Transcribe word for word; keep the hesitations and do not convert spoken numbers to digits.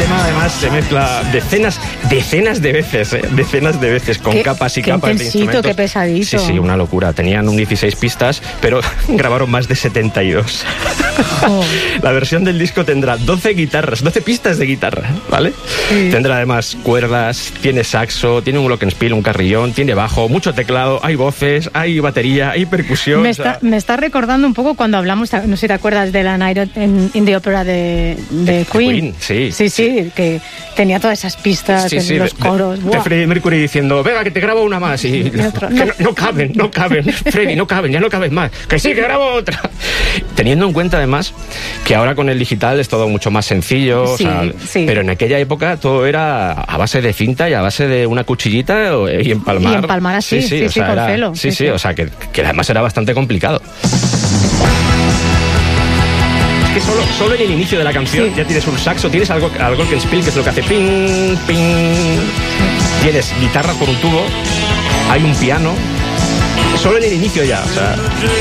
tema además se mezcla decenas, decenas de veces, ¿eh? decenas de veces, con qué, capas y qué capas de instrumentos. Qué pesadito. Sí, sí, una locura. Tenían un dieciséis pistas, pero grabaron más de setenta y dos. Oh. La versión del disco tendrá doce guitarras, doce pistas de guitarra, ¿vale? Sí. Tendrá además cuerdas, tiene saxo, tiene un glockenspiel, un carrillón, tiene bajo, mucho teclado, hay voces, hay batería, hay percusión. Me, o sea... está, me está recordando un poco cuando hablamos, no sé si te acuerdas de la Night in, in the Opera de, de, de Queen. Queen. Sí, sí, sí, sí, que tenía todas esas pistas, sí, sí, los de, coros. De, de Freddie Mercury diciendo, venga, que te grabo una más. Y, y otro, que no. No, no caben, no caben. Freddie, no caben, ya no caben más. Que sí, que grabo otra. Teniendo en cuenta además que ahora con el digital es todo mucho más sencillo, sí, o sea, sí. pero en aquella época todo era a base de cinta y a base de una cuchillita y empalmar. Y empalmar así, sí, sí, sí, o sea, con era, celo. Sí, sí, sí, sí, o sea, que, que además era bastante complicado. Que solo, solo en el inicio de la canción sí. ya tienes un saxo, tienes algo, algo que spiel, que es lo que hace ping, ping. Sí. Tienes guitarra por un tubo, hay un piano. Solo en el inicio ya, o sea...